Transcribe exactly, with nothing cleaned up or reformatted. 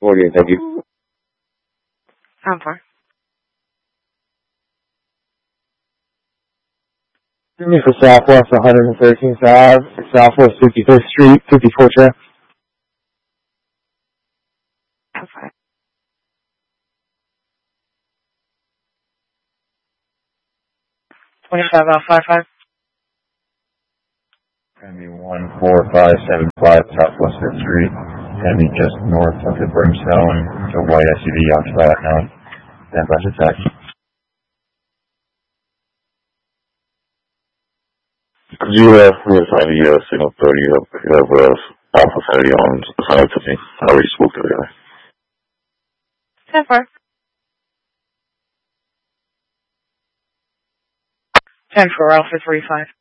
forty-eight, thank you. ten four. Give me for Southwest one hundred thirteenth Ave, Southwest fifty-fifth Street, fifty-four track. ten five. twenty-five out five five. Gonna be one four five seven five Southwest fifth Street. Gonna be just north of the Brimstone. It's a white S U V occupied at night. Stand by for taxi. Could you uh, reassign the uh, signal thirty up? You have uh, Alpha thirty on assigned to me. I already spoke to the guy. ten four. ten four Alpha three five.